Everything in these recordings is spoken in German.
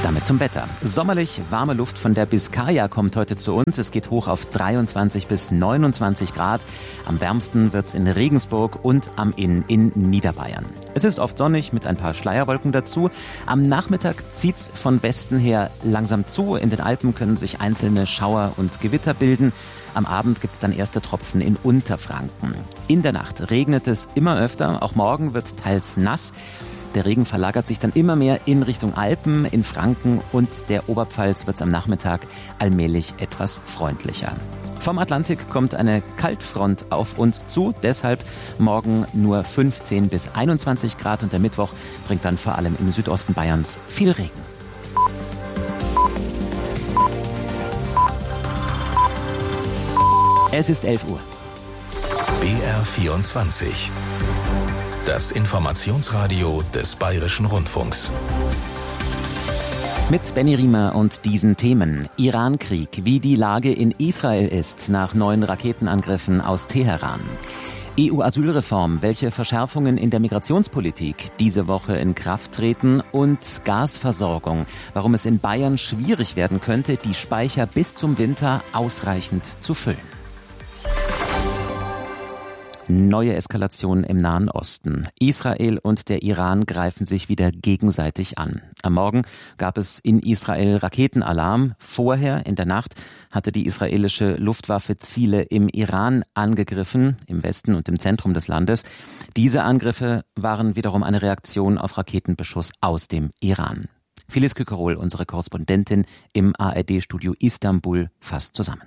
Damit zum Wetter. Sommerlich warme Luft von der Biskaya kommt heute zu uns. Es geht hoch auf 23 bis 29 Grad. Am wärmsten wird's in Regensburg und am Inn in Niederbayern. Es ist oft sonnig mit ein paar Schleierwolken dazu. Am Nachmittag zieht's von Westen her langsam zu. In den Alpen können sich einzelne Schauer und Gewitter bilden. Am Abend gibt's dann erste Tropfen in Unterfranken. In der Nacht regnet es immer öfter. Auch morgen wird's teils nass. Der Regen verlagert sich dann immer mehr in Richtung Alpen, in Franken und der Oberpfalz wird es am Nachmittag allmählich etwas freundlicher. Vom Atlantik kommt eine Kaltfront auf uns zu, deshalb morgen nur 15 bis 21 Grad und der Mittwoch bringt dann vor allem im Südosten Bayerns viel Regen. Es ist 11 Uhr. BR24. Das Informationsradio des Bayerischen Rundfunks. Mit Benny Riemer und diesen Themen. Iran-Krieg, wie die Lage in Israel ist nach neuen Raketenangriffen aus Teheran. EU-Asylreform, welche Verschärfungen in der Migrationspolitik diese Woche in Kraft treten und Gasversorgung, warum es in Bayern schwierig werden könnte, die Speicher bis zum Winter ausreichend zu füllen. Neue Eskalation im Nahen Osten. Israel und der Iran greifen sich wieder gegenseitig an. Am Morgen gab es in Israel Raketenalarm. Vorher in der Nacht hatte die israelische Luftwaffe Ziele im Iran angegriffen, im Westen und im Zentrum des Landes. Diese Angriffe waren wiederum eine Reaktion auf Raketenbeschuss aus dem Iran. Filiz Kükerol, unsere Korrespondentin im ARD-Studio Istanbul, fasst zusammen.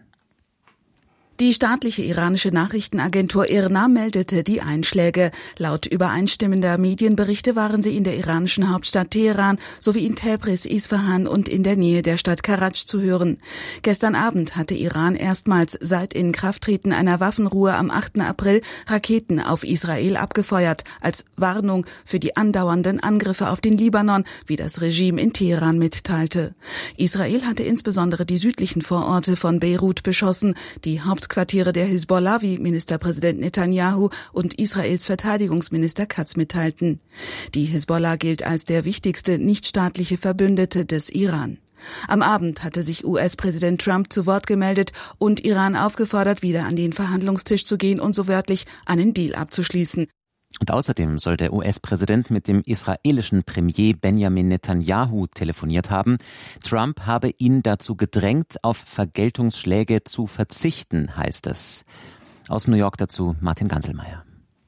Die staatliche iranische Nachrichtenagentur IRNA meldete die Einschläge. Laut übereinstimmender Medienberichte waren sie in der iranischen Hauptstadt Teheran sowie in Tabriz, Isfahan und in der Nähe der Stadt Karaj zu hören. Gestern Abend hatte Iran erstmals seit Inkrafttreten einer Waffenruhe am 8. April Raketen auf Israel abgefeuert, als Warnung für die andauernden Angriffe auf den Libanon, wie das Regime in Teheran mitteilte. Israel hatte insbesondere die südlichen Vororte von Beirut beschossen, die Hauptquartiere der Hisbollah, wie Ministerpräsident Netanyahu und Israels Verteidigungsminister Katz mitteilten. Die Hisbollah gilt als der wichtigste nichtstaatliche Verbündete des Iran. Am Abend hatte sich US-Präsident Trump zu Wort gemeldet und Iran aufgefordert, wieder an den Verhandlungstisch zu gehen und so wörtlich einen Deal abzuschließen. Und außerdem soll der US-Präsident mit dem israelischen Premier Benjamin Netanyahu telefoniert haben. Trump habe ihn dazu gedrängt, auf Vergeltungsschläge zu verzichten, heißt es. Aus New York dazu Martin Ganselmeier.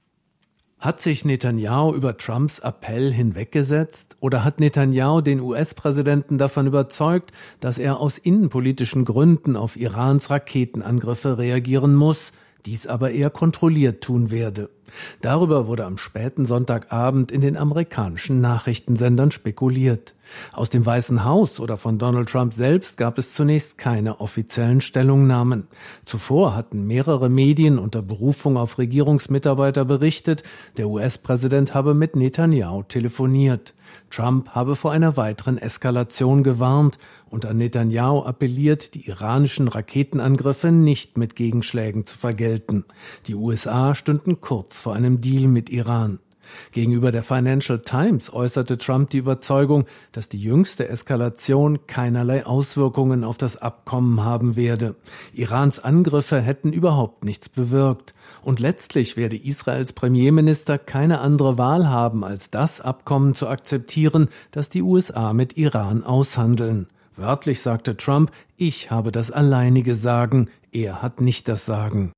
Hat sich Netanyahu über Trumps Appell hinweggesetzt oder hat Netanyahu den US-Präsidenten davon überzeugt, dass er aus innenpolitischen Gründen auf Irans Raketenangriffe reagieren muss, dies aber eher kontrolliert tun werde? Darüber wurde am späten Sonntagabend in den amerikanischen Nachrichtensendern spekuliert. Aus dem Weißen Haus oder von Donald Trump selbst gab es zunächst keine offiziellen Stellungnahmen. Zuvor hatten mehrere Medien unter Berufung auf Regierungsmitarbeiter berichtet, der US-Präsident habe mit Netanyahu telefoniert. Trump habe vor einer weiteren Eskalation gewarnt und an Netanyahu appelliert, die iranischen Raketenangriffe nicht mit Gegenschlägen zu vergelten. Die USA stünden kurz vor einem Deal mit Iran. Gegenüber der Financial Times äußerte Trump die Überzeugung, dass die jüngste Eskalation keinerlei Auswirkungen auf das Abkommen haben werde. Irans Angriffe hätten überhaupt nichts bewirkt. Und letztlich werde Israels Premierminister keine andere Wahl haben, als das Abkommen zu akzeptieren, das die USA mit Iran aushandeln. Wörtlich sagte Trump, ich habe das alleinige Sagen, er hat nicht das Sagen.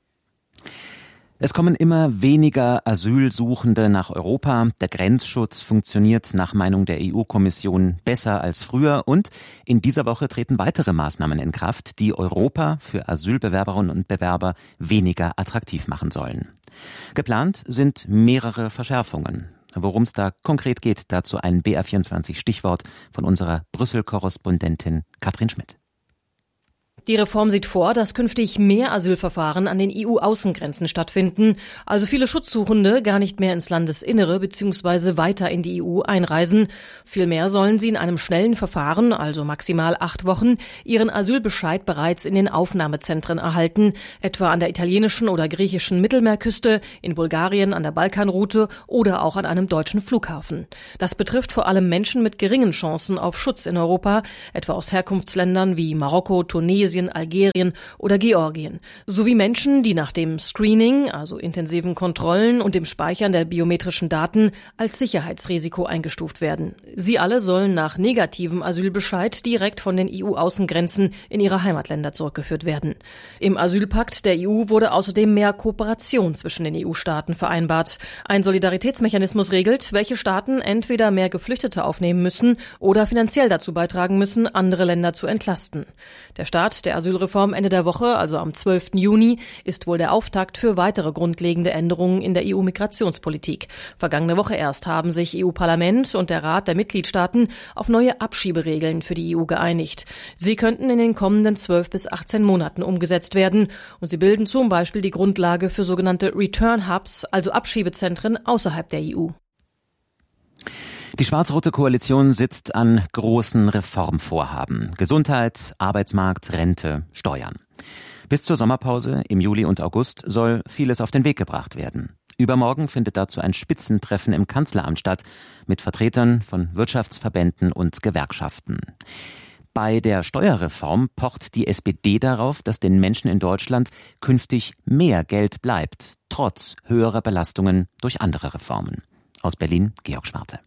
Es kommen immer weniger Asylsuchende nach Europa. Der Grenzschutz funktioniert nach Meinung der EU-Kommission besser als früher. Und in dieser Woche treten weitere Maßnahmen in Kraft, die Europa für Asylbewerberinnen und Bewerber weniger attraktiv machen sollen. Geplant sind mehrere Verschärfungen. Worum es da konkret geht, dazu ein BR24-Stichwort von unserer Brüssel-Korrespondentin Katrin Schmidt. Die Reform sieht vor, dass künftig mehr Asylverfahren an den EU-Außengrenzen stattfinden, also viele Schutzsuchende gar nicht mehr ins Landesinnere bzw. weiter in die EU einreisen. Vielmehr sollen sie in einem schnellen Verfahren, also maximal 8 Wochen, ihren Asylbescheid bereits in den Aufnahmezentren erhalten, etwa an der italienischen oder griechischen Mittelmeerküste, in Bulgarien an der Balkanroute oder auch an einem deutschen Flughafen. Das betrifft vor allem Menschen mit geringen Chancen auf Schutz in Europa, etwa aus Herkunftsländern wie Marokko, Tunesien, Algerien oder Georgien, sowie Menschen, die nach dem Screening, also intensiven Kontrollen und dem Speichern der biometrischen Daten als Sicherheitsrisiko eingestuft werden. Sie alle sollen nach negativem Asylbescheid direkt von den EU-Außengrenzen in ihre Heimatländer zurückgeführt werden. Im Asylpakt der EU wurde außerdem mehr Kooperation zwischen den EU-Staaten vereinbart. Ein Solidaritätsmechanismus regelt, welche Staaten entweder mehr Geflüchtete aufnehmen müssen oder finanziell dazu beitragen müssen, andere Länder zu entlasten. Der Start der Asylreform Ende der Woche, also am 12. Juni, ist wohl der Auftakt für weitere grundlegende Änderungen in der EU-Migrationspolitik. Vergangene Woche erst haben sich EU-Parlament und der Rat der Mitgliedstaaten auf neue Abschieberegeln für die EU geeinigt. Sie könnten in den kommenden 12 bis 18 Monaten umgesetzt werden und sie bilden zum Beispiel die Grundlage für sogenannte Return Hubs, also Abschiebezentren außerhalb der EU. Die schwarz-rote Koalition sitzt an großen Reformvorhaben. Gesundheit, Arbeitsmarkt, Rente, Steuern. Bis zur Sommerpause im Juli und August soll vieles auf den Weg gebracht werden. Übermorgen findet dazu ein Spitzentreffen im Kanzleramt statt mit Vertretern von Wirtschaftsverbänden und Gewerkschaften. Bei der Steuerreform pocht die SPD darauf, dass den Menschen in Deutschland künftig mehr Geld bleibt, trotz höherer Belastungen durch andere Reformen. Aus Berlin, Georg Schwarte.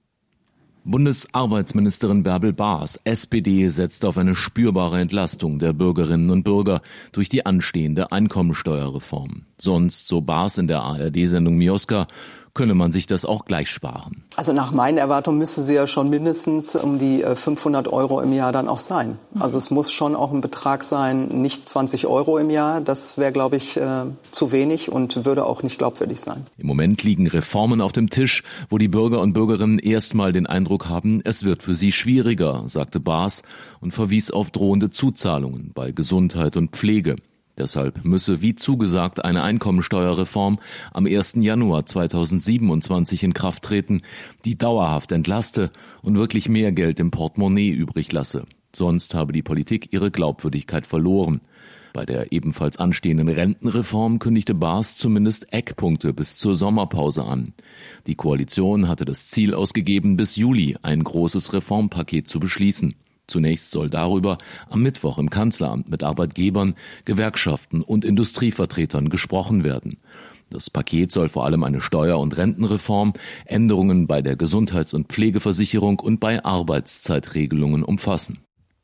Bundesarbeitsministerin Bärbel Baas, SPD, setzt auf eine spürbare Entlastung der Bürgerinnen und Bürger durch die anstehende Einkommensteuerreform. Sonst, so Baas in der ARD-Sendung Mioska, könne man sich das auch gleich sparen. Also nach meinen Erwartungen müsste sie ja schon mindestens um die 500 € im Jahr dann auch sein. Also es muss schon auch ein Betrag sein, nicht 20 € im Jahr. Das wäre, glaube ich, zu wenig und würde auch nicht glaubwürdig sein. Im Moment liegen Reformen auf dem Tisch, wo die Bürger und Bürgerinnen erstmal den Eindruck haben, es wird für sie schwieriger, sagte Baas und verwies auf drohende Zuzahlungen bei Gesundheit und Pflege. Deshalb müsse, wie zugesagt, eine Einkommensteuerreform am 1. Januar 2027 in Kraft treten, die dauerhaft entlaste und wirklich mehr Geld im Portemonnaie übrig lasse. Sonst habe die Politik ihre Glaubwürdigkeit verloren. Bei der ebenfalls anstehenden Rentenreform kündigte Baas zumindest Eckpunkte bis zur Sommerpause an. Die Koalition hatte das Ziel ausgegeben, bis Juli ein großes Reformpaket zu beschließen. Zunächst soll darüber am Mittwoch im Kanzleramt mit Arbeitgebern, Gewerkschaften und Industrievertretern gesprochen werden. Das Paket soll vor allem eine Steuer- und Rentenreform, Änderungen bei der Gesundheits- und Pflegeversicherung und bei Arbeitszeitregelungen umfassen.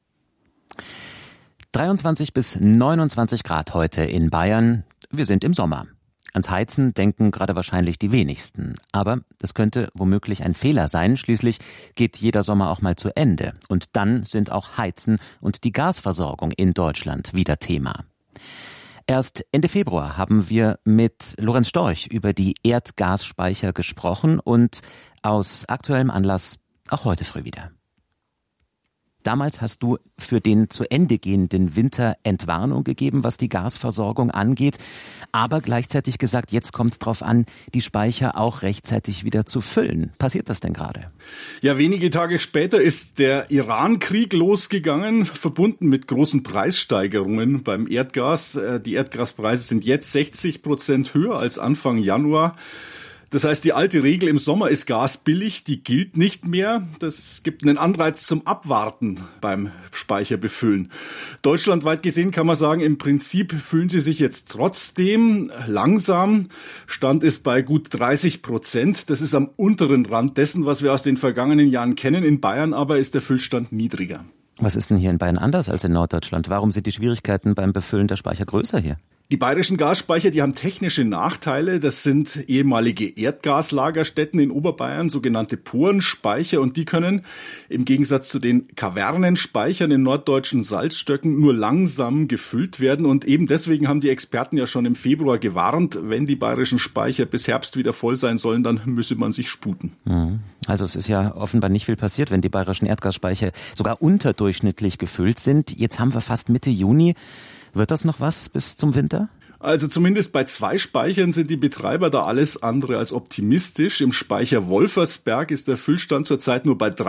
23 bis 29 Grad heute in Bayern. Wir sind im Sommer. Ans Heizen denken gerade wahrscheinlich die wenigsten. Aber das könnte womöglich ein Fehler sein. Schließlich geht jeder Sommer auch mal zu Ende. Und dann sind auch Heizen und die Gasversorgung in Deutschland wieder Thema. Erst Ende Februar haben wir mit Lorenz Storch über die Erdgasspeicher gesprochen und aus aktuellem Anlass auch heute früh wieder. Damals hast du für den zu Ende gehenden Winter Entwarnung gegeben, was die Gasversorgung angeht, aber gleichzeitig gesagt, jetzt kommt es darauf an, die Speicher auch rechtzeitig wieder zu füllen. Passiert das denn gerade? Ja, wenige Tage später ist der Iran-Krieg losgegangen, verbunden mit großen Preissteigerungen beim Erdgas. Die Erdgaspreise sind jetzt 60% höher als Anfang Januar. Das heißt, die alte Regel im Sommer ist Gas billig, die gilt nicht mehr. Das gibt einen Anreiz zum Abwarten beim Speicherbefüllen. Deutschlandweit gesehen kann man sagen, im Prinzip füllen sie sich jetzt trotzdem langsam. Stand ist bei gut 30%. Das ist am unteren Rand dessen, was wir aus den vergangenen Jahren kennen. In Bayern aber ist der Füllstand niedriger. Was ist denn hier in Bayern anders als in Norddeutschland? Warum sind die Schwierigkeiten beim Befüllen der Speicher größer hier? Die bayerischen Gasspeicher, die haben technische Nachteile. Das sind ehemalige Erdgaslagerstätten in Oberbayern, sogenannte Porenspeicher. Und die können im Gegensatz zu den Kavernenspeichern in norddeutschen Salzstöcken nur langsam gefüllt werden. Und eben deswegen haben die Experten ja schon im Februar gewarnt, wenn die bayerischen Speicher bis Herbst wieder voll sein sollen, dann müsse man sich sputen. Also es ist ja offenbar nicht viel passiert, wenn die bayerischen Erdgasspeicher sogar unterdurchschnittlich gefüllt sind. Jetzt haben wir fast Mitte Juni. Wird das noch was bis zum Winter? Also zumindest bei 2 Speichern sind die Betreiber da alles andere als optimistisch. Im Speicher Wolfersberg ist der Füllstand zurzeit nur bei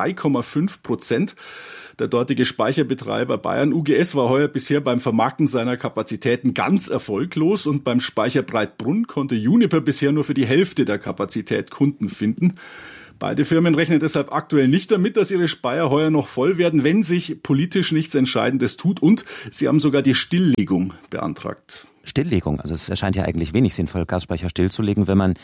3,5%. Der dortige Speicherbetreiber Bayern UGS war heuer bisher beim Vermarkten seiner Kapazitäten ganz erfolglos und beim Speicher Breitbrunn konnte Uniper bisher nur für die Hälfte der Kapazität Kunden finden. Beide Firmen rechnen deshalb aktuell nicht damit, dass ihre Speicher heuer noch voll werden, wenn sich politisch nichts Entscheidendes tut. Und sie haben sogar die Stilllegung beantragt. Stilllegung, also es erscheint ja eigentlich wenig sinnvoll, Gasspeicher stillzulegen, wenn man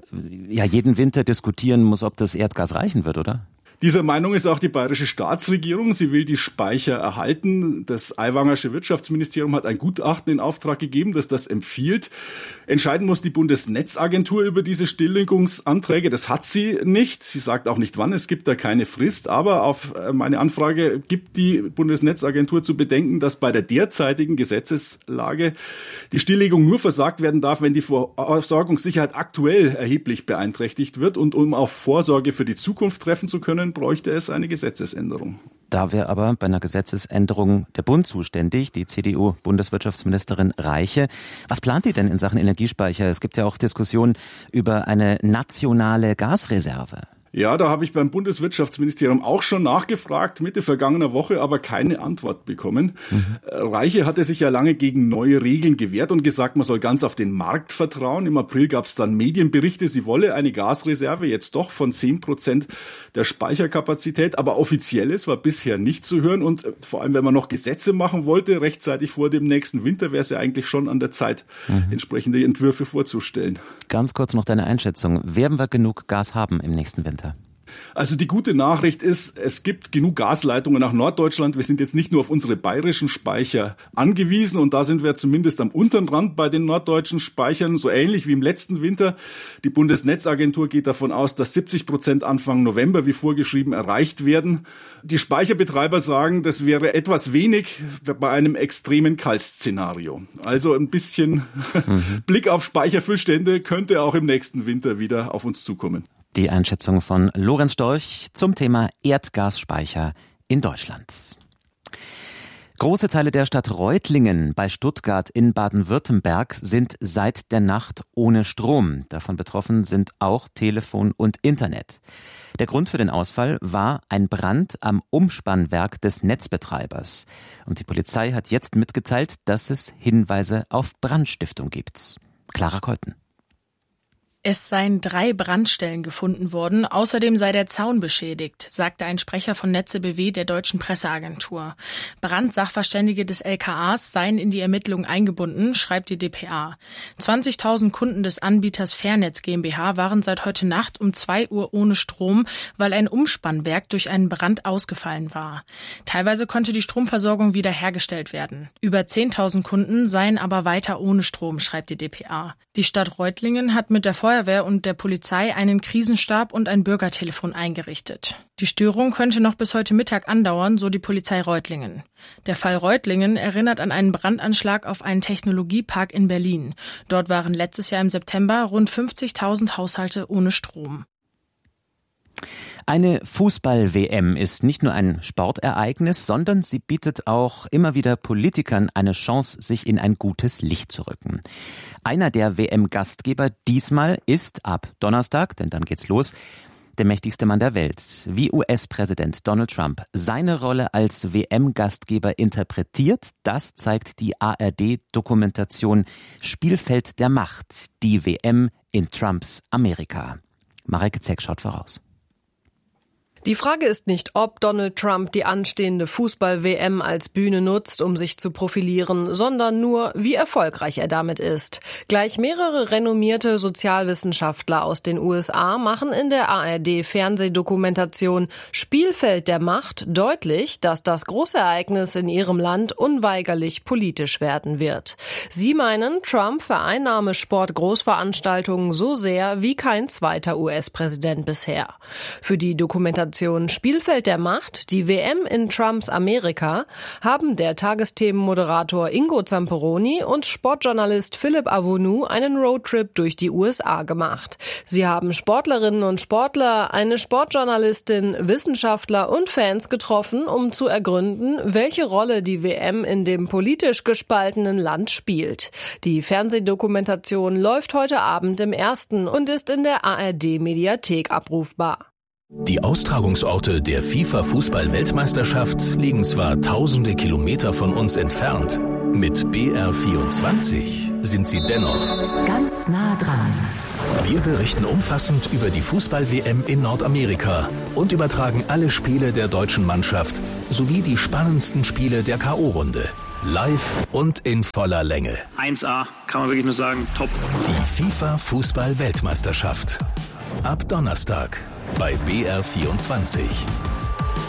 ja jeden Winter diskutieren muss, ob das Erdgas reichen wird, oder? Dieser Meinung ist auch die bayerische Staatsregierung. Sie will die Speicher erhalten. Das Aiwangersche Wirtschaftsministerium hat ein Gutachten in Auftrag gegeben, das das empfiehlt. Entscheiden muss die Bundesnetzagentur über diese Stilllegungsanträge. Das hat sie nicht. Sie sagt auch nicht wann. Es gibt da keine Frist. Aber auf meine Anfrage gibt die Bundesnetzagentur zu bedenken, dass bei der derzeitigen Gesetzeslage die Stilllegung nur versagt werden darf, wenn die Versorgungssicherheit aktuell erheblich beeinträchtigt wird. Und um auf Vorsorge für die Zukunft treffen zu können, bräuchte es eine Gesetzesänderung. Da wäre aber bei einer Gesetzesänderung der Bund zuständig, die CDU-Bundeswirtschaftsministerin Reiche. Was plant die denn in Sachen Energiespeicher? Es gibt ja auch Diskussionen über eine nationale Gasreserve. Ja, da habe ich beim Bundeswirtschaftsministerium auch schon nachgefragt, Mitte vergangener Woche, aber keine Antwort bekommen. Reiche hatte sich ja lange gegen neue Regeln gewehrt und gesagt, man soll ganz auf den Markt vertrauen. Im April gab es dann Medienberichte, sie wolle eine Gasreserve jetzt doch von 10% der Speicherkapazität, aber Offizielles war bisher nicht zu hören und vor allem, wenn man noch Gesetze machen wollte, rechtzeitig vor dem nächsten Winter, wäre es ja eigentlich schon an der Zeit, entsprechende Entwürfe vorzustellen. Ganz kurz noch deine Einschätzung. Werden wir genug Gas haben im nächsten Winter? Also die gute Nachricht ist, es gibt genug Gasleitungen nach Norddeutschland. Wir sind jetzt nicht nur auf unsere bayerischen Speicher angewiesen und da sind wir zumindest am unteren Rand bei den norddeutschen Speichern, so ähnlich wie im letzten Winter. Die Bundesnetzagentur geht davon aus, dass 70% Anfang November wie vorgeschrieben erreicht werden. Die Speicherbetreiber sagen, das wäre etwas wenig bei einem extremen Kaltszenario. Also ein bisschen Blick auf Speicherfüllstände könnte auch im nächsten Winter wieder auf uns zukommen. Die Einschätzung von Lorenz Storch zum Thema Erdgasspeicher in Deutschland. Große Teile der Stadt Reutlingen bei Stuttgart in Baden-Württemberg sind seit der Nacht ohne Strom. Davon betroffen sind auch Telefon und Internet. Der Grund für den Ausfall war ein Brand am Umspannwerk des Netzbetreibers. Und die Polizei hat jetzt mitgeteilt, dass es Hinweise auf Brandstiftung gibt. Clara Keuten. Es seien 3 Brandstellen gefunden worden, außerdem sei der Zaun beschädigt, sagte ein Sprecher von Netze BW der deutschen Presseagentur. Brandsachverständige des LKAs seien in die Ermittlungen eingebunden, schreibt die dpa. 20.000 Kunden des Anbieters Fairnetz GmbH waren seit heute Nacht um 2 Uhr ohne Strom, weil ein Umspannwerk durch einen Brand ausgefallen war. Teilweise konnte die Stromversorgung wieder hergestellt werden. Über 10.000 Kunden seien aber weiter ohne Strom, schreibt die dpa. Die Stadt Reutlingen hat mit der Feuerwehr und der Polizei einen Krisenstab und ein Bürgertelefon eingerichtet. Die Störung könnte noch bis heute Mittag andauern, so die Polizei Reutlingen. Der Fall Reutlingen erinnert an einen Brandanschlag auf einen Technologiepark in Berlin. Dort waren letztes Jahr im September rund 50.000 Haushalte ohne Strom. Eine Fußball-WM ist nicht nur ein Sportereignis, sondern sie bietet auch immer wieder Politikern eine Chance, sich in ein gutes Licht zu rücken. Einer der WM-Gastgeber diesmal ist ab Donnerstag, denn dann geht's los, der mächtigste Mann der Welt, wie US-Präsident Donald Trump seine Rolle als WM-Gastgeber interpretiert. Das zeigt die ARD-Dokumentation Spielfeld der Macht, die WM in Trumps Amerika. Mareike Zeck schaut voraus. Die Frage ist nicht, ob Donald Trump die anstehende Fußball-WM als Bühne nutzt, um sich zu profilieren, sondern nur, wie erfolgreich er damit ist. Gleich mehrere renommierte Sozialwissenschaftler aus den USA machen in der ARD-Fernsehdokumentation Spielfeld der Macht deutlich, dass das Großereignis in ihrem Land unweigerlich politisch werden wird. Sie meinen, Trump vereinnahme Sportgroßveranstaltungen so sehr wie kein zweiter US-Präsident bisher. Für die Dokumentation Spielfeld der Macht, die WM in Trumps Amerika, haben der Tagesthemenmoderator Ingo Zamperoni und Sportjournalist Philipp Avonu einen Roadtrip durch die USA gemacht. Sie haben Sportlerinnen und Sportler, eine Sportjournalistin, Wissenschaftler und Fans getroffen, um zu ergründen, welche Rolle die WM in dem politisch gespaltenen Land spielt. Die Fernsehdokumentation läuft heute Abend im Ersten und ist in der ARD-Mediathek abrufbar. Die Austragungsorte der FIFA-Fußball-Weltmeisterschaft liegen zwar tausende Kilometer von uns entfernt, mit BR24 sind sie dennoch ganz nah dran. Wir berichten umfassend über die Fußball-WM in Nordamerika und übertragen alle Spiele der deutschen Mannschaft sowie die spannendsten Spiele der K.O.-Runde. Live und in voller Länge. 1A, kann man wirklich nur sagen, top. Die FIFA-Fußball-Weltmeisterschaft. Ab Donnerstag bei BR24.